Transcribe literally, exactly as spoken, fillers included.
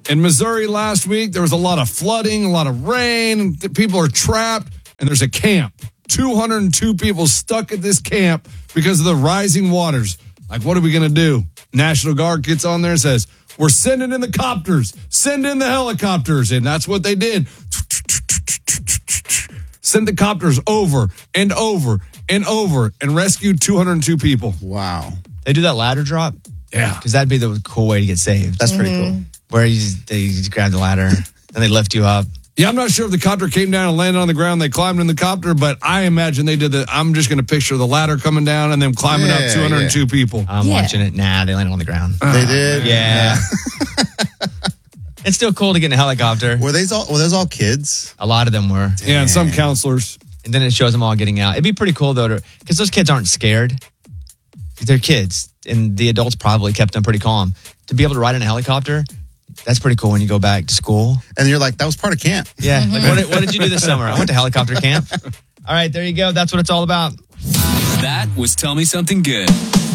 In Missouri last week, there was a lot of flooding, a lot of rain. People are trapped, and there's a camp. two hundred two people stuck at this camp because of the rising waters. Like, what are we going to do? National Guard gets on there and says, we're sending in the copters. Send in the helicopters. And that's what they did. Send the copters over and over and over and rescued two hundred two people. Wow. They do that ladder drop? Yeah. Because that'd be the cool way to get saved. That's pretty cool. Where you just, they just grab the ladder, and they lift you up. Yeah, I'm not sure if the copter came down and landed on the ground. They climbed in the copter, but I imagine they did the. I'm just going to picture the ladder coming down and them climbing Yeah, up two hundred two yeah. people. I'm Yeah. watching it. Nah, they landed on the ground. They did? Yeah. It's still cool to get in a helicopter. Were these all, were those all kids? A lot of them were. Yeah, and some counselors. And then it shows them all getting out. It'd be pretty cool, though, because those kids aren't scared. They're kids, and the adults probably kept them pretty calm. To be able to ride in a helicopter, that's pretty cool when you go back to school. And you're like, that was part of camp. Yeah. Like, what, did, what did you do this summer? I went to helicopter camp. All right, there you go. That's what it's all about. That was Tell Me Something Good.